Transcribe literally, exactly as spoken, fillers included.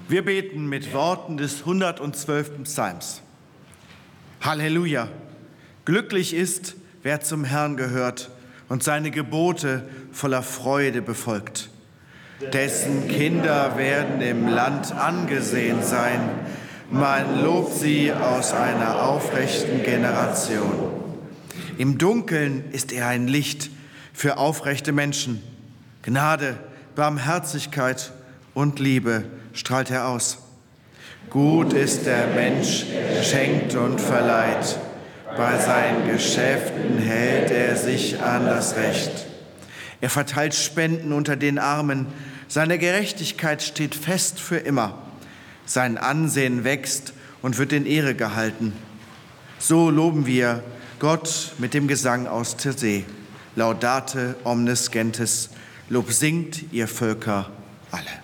Wir beten mit Worten des hundertzwölften Psalms. Halleluja! Glücklich ist, wer zum Herrn gehört und seine Gebote voller Freude befolgt. Dessen Kinder werden im Land angesehen sein. Man lobt sie aus einer aufrechten Generation. Im Dunkeln ist er ein Licht für aufrechte Menschen. Gnade, Barmherzigkeit und Liebe strahlt er aus. Gut ist der Mensch, der schenkt und verleiht. Bei seinen Geschäften hält er sich an das Recht. Er verteilt Spenden unter den Armen. Seine Gerechtigkeit steht fest für immer. Sein Ansehen wächst und wird in Ehre gehalten. So loben wir Gott mit dem Gesang aus Tirsee. Laudate omnes gentes. Lob singt ihr Völker alle.